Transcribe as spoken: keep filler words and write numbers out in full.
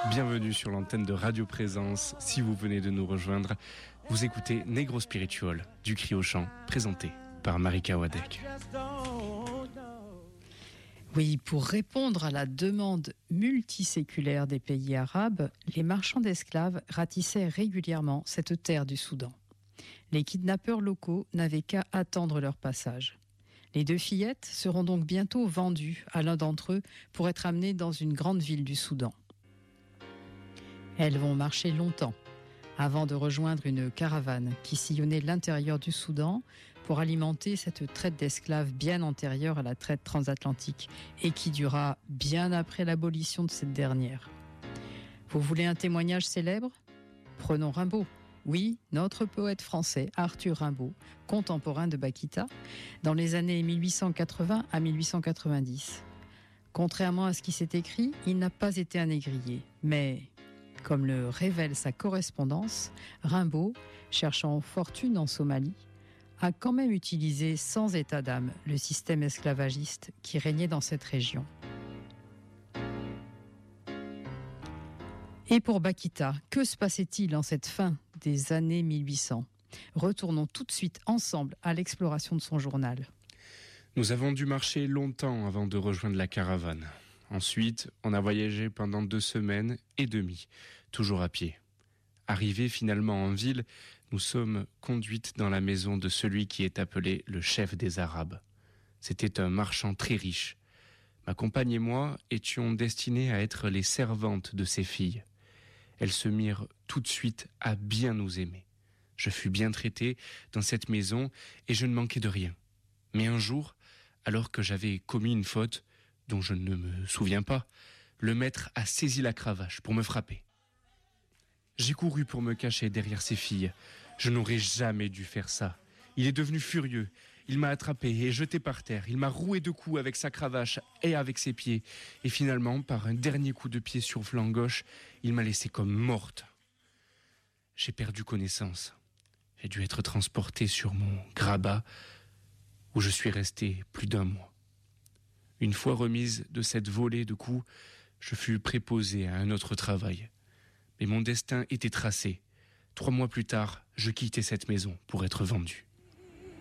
Bienvenue sur l'antenne de Radio Présence. Si vous venez de nous rejoindre, vous écoutez Negro Spiritual du Cri au Chant, présenté par Marika Wadek. Oui, pour répondre à la demande multiséculaire des pays arabes, les marchands d'esclaves ratissaient régulièrement cette terre du Soudan. Les kidnappeurs locaux n'avaient qu'à attendre leur passage. Les deux fillettes seront donc bientôt vendues à l'un d'entre eux pour être amenées dans une grande ville du Soudan. Elles vont marcher longtemps avant de rejoindre une caravane qui sillonnait l'intérieur du Soudan pour alimenter cette traite d'esclaves bien antérieure à la traite transatlantique et qui dura bien après l'abolition de cette dernière. Vous voulez un témoignage célèbre ? Prenons Rimbaud. Oui, notre poète français Arthur Rimbaud, contemporain de Bakita, dans les années mille huit cent quatre-vingts à mille huit cent quatre-vingt-dix. Contrairement à ce qui s'est écrit, il n'a pas été un négrier, mais, comme le révèle sa correspondance, Rimbaud, cherchant fortune en Somalie, a quand même utilisé sans état d'âme le système esclavagiste qui régnait dans cette région. Et pour Bakita, que se passait-il en cette fin des années mille huit cents ? Retournons tout de suite ensemble à l'exploration de son journal. Nous avons dû marcher longtemps avant de rejoindre la caravane. Ensuite, on a voyagé pendant deux semaines et demie, toujours à pied. Arrivés finalement en ville, nous sommes conduites dans la maison de celui qui est appelé le chef des Arabes. C'était un marchand très riche. Ma compagne et moi étions destinées à être les servantes de ses filles. Elles se mirent tout de suite à bien nous aimer. Je fus bien traitée dans cette maison et je ne manquais de rien. Mais un jour, alors que j'avais commis une faute, dont je ne me souviens pas, le maître a saisi la cravache pour me frapper. J'ai couru pour me cacher derrière ses filles. Je n'aurais jamais dû faire ça. Il est devenu furieux. Il m'a attrapé et jeté par terre. Il m'a roué de coups avec sa cravache et avec ses pieds. Et finalement, par un dernier coup de pied sur le flanc gauche, il m'a laissé comme morte. J'ai perdu connaissance. J'ai dû être transporté sur mon grabat où je suis resté plus d'un mois. Une fois remise de cette volée de coups, je fus préposé à un autre travail. Mais mon destin était tracé. Trois mois plus tard, je quittais cette maison pour être vendu.